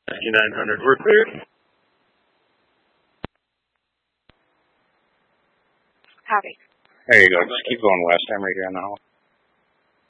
5900. We're clear. Copy. There you go. Just keep going west. I'm right here on the hall.